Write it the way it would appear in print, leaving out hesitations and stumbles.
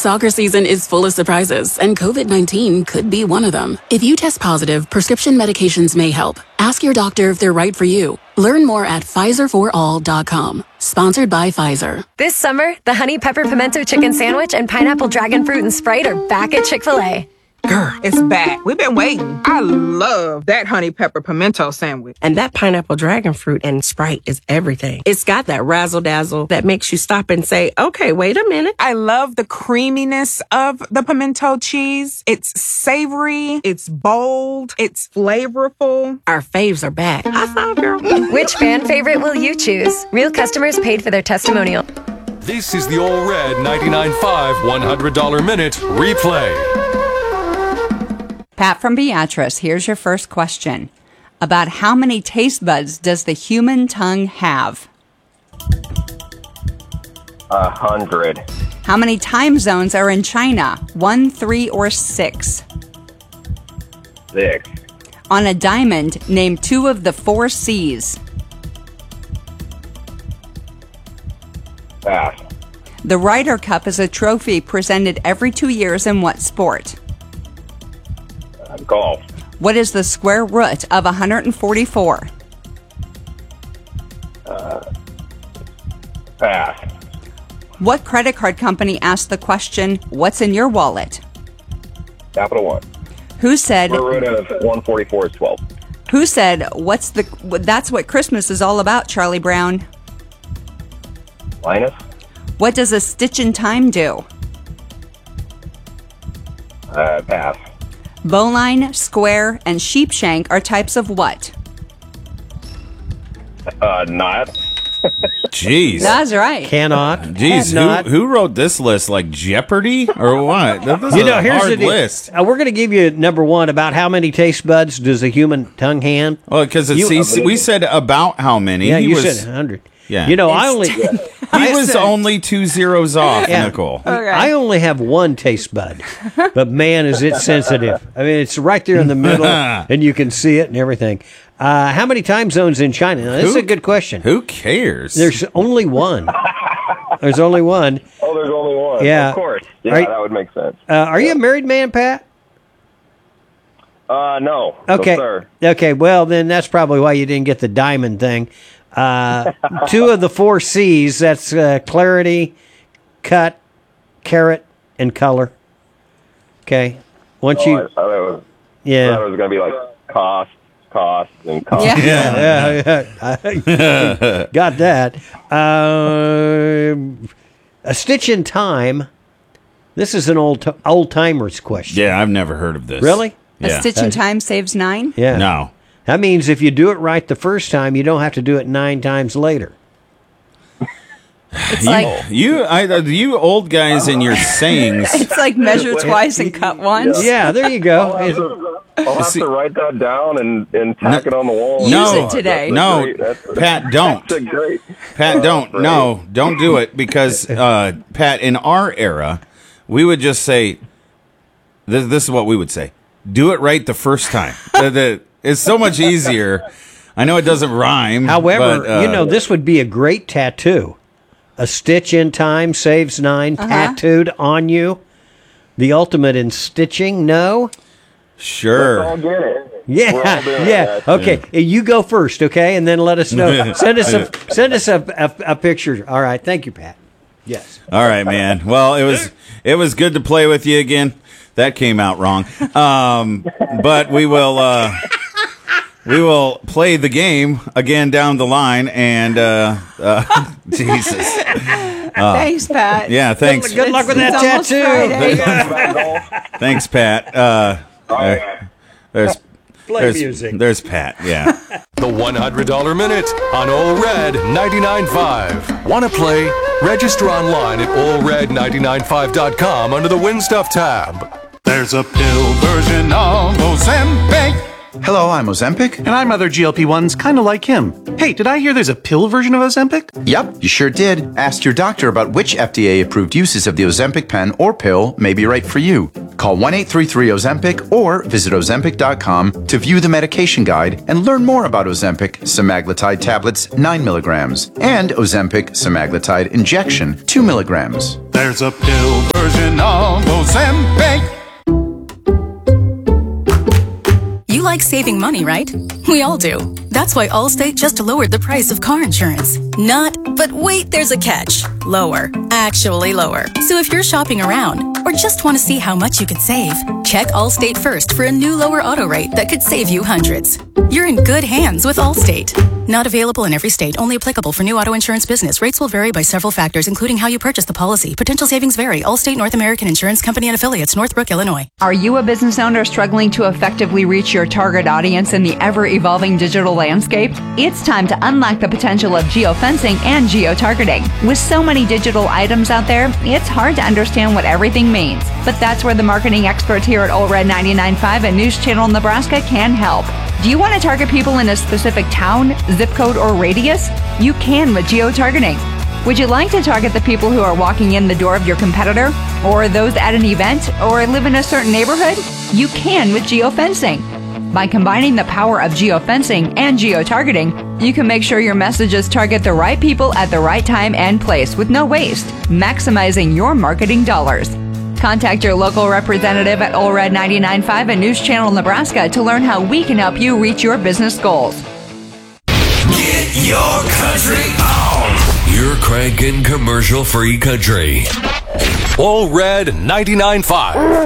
Soccer season is full of surprises, and COVID-19 could be one of them. If you test positive, prescription medications may help. Ask your doctor if they're right for you. Learn more at PfizerForAll.com. Sponsored by Pfizer. This summer, the Honey Pepper Pimento Chicken Sandwich and Pineapple Dragon Fruit and Sprite are back at Chick-fil-A. Girl, it's back. We've been waiting. I love that honey pepper pimento sandwich. And that pineapple dragon fruit and Sprite is everything. It's got that razzle-dazzle that makes you stop and say, okay, wait a minute. I love the creaminess of the pimento cheese. It's savory. It's bold. It's flavorful. Our faves are back. I saw, girl. Which fan favorite will you choose? Real customers paid for their testimonial. This is the Ole Red 99.5 $100 Minute Replay. Pat from Beatrice, here's your first question. About how many taste buds does the human tongue have? 100. How many time zones are in China? 1, 3, or 6? 6. On a diamond, name 2 of the 4 C's. Pass. The Ryder Cup is a trophy presented every 2 years in what sport? Golf. What is the square root of 144? Pass. What credit card company asked the question, what's in your wallet? Capital One. Who said... Square root of 144 is 12. Who said, that's what Christmas is all about, Charlie Brown? Linus. What does a stitch in time do? Pass. Bowline, square, and sheepshank are types of what? Not. Jeez. That's right. Cannot. Jeez, who wrote this list? Like Jeopardy or what? This is a here's hard the list. We're going to give you number one about how many taste buds does a human tongue have? Well, because we said about how many. Yeah, he said 100. Yeah. You know, he was only 2 zeros off, Nicole. Okay. I only have one taste bud, but man, is it sensitive. I mean, it's right there in the middle, and you can see it and everything. How many time zones in China? Now, this is a good question. Who cares? There's only one. There's only one. Oh, there's only one. Yeah. Of course. Yeah, that would make sense. Are you a married man, Pat? No. Okay. No, sir. Okay, well, then that's probably why you didn't get the diamond thing. 2 of the 4 C's, that's clarity, cut, carrot, and color. Okay. I thought it was going to be like cost, and cost. Yeah. Got that. A stitch in time. This is an old-timers question. Yeah, I've never heard of this. Really? A stitch in time saves 9? Yeah. No. That means if you do it right the first time, you don't have to do it 9 times later. It's like you old guys and your sayings. it's like measure twice and cut once. Yeah, there you go. I'll have to write that down and tack it on the wall. Use it today. Pat, don't. That's great. Pat, don't. No, don't do it because, Pat, in our era, we would just say, this is what we would say. Do it right the first time. It's so much easier. I know it doesn't rhyme. However, but, this would be a great tattoo. A stitch in time saves 9, tattooed on you. The ultimate in stitching, no? Sure. Let's all get it. Yeah. Okay, you go first, okay, and then let us know. Send us a picture. All right, thank you, Pat. Yes. All right, man. Well, it was good to play with you again. That came out wrong, but we will play the game again down the line. And Jesus, Thanks, Pat. Yeah, thanks. Good luck with that tattoo. Thanks, Pat. There's Pat. Yeah. The $100 Minute on Ole Red 99.5. Want to play? Register online at OleRed995.com under the Win Stuff tab. There's a pill version of Ozempic. Hello, I'm Ozempic. And I'm other GLP-1s kind of like him. Hey, did I hear there's a pill version of Ozempic? Yep, you sure did. Ask your doctor about which FDA-approved uses of the Ozempic pen or pill may be right for you. Call 1-833-OZEMPIC or visit Ozempic.com to view the medication guide and learn more about Ozempic semaglutide tablets 9 milligrams and Ozempic semaglutide injection 2 milligrams. There's a pill version of Ozempic. You like saving money, right? We all do. That's why Allstate just lowered the price of car insurance. But wait, there's a catch. Lower. Actually lower. So if you're shopping around or just want to see how much you could save, check Allstate first for a new lower auto rate that could save you hundreds. You're in good hands with Allstate. Not available in every state, only applicable for new auto insurance business. Rates will vary by several factors, including how you purchase the policy. Potential savings vary. Allstate North American Insurance Company and Affiliates, Northbrook, Illinois. Are you a business owner struggling to effectively reach your target audience in the ever-evolving digital landscape? It's time to unlock the potential of geofencing and geotargeting. With so many digital items out there, it's hard to understand what everything means. But that's where the marketing experts here at Old Red 99.5 and News Channel Nebraska can help. Do you want to target people in a specific town, zip code, or radius? You can with geotargeting. Would you like to target the people who are walking in the door of your competitor, or those at an event, or live in a certain neighborhood? You can with geofencing. By combining the power of geofencing and geotargeting, you can make sure your messages target the right people at the right time and place with no waste, maximizing your marketing dollars. Contact your local representative at Old Red 99.5 and News Channel Nebraska to learn how we can help you reach your business goals. Get your country on! You're cranking commercial-free country. All Red 99.5.